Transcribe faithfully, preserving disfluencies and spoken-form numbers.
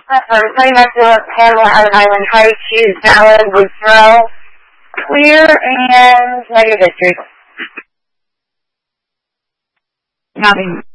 I'm playing next to Pamela on Island Heights. She's valid, withdrawal, clear, and negative history. Copy.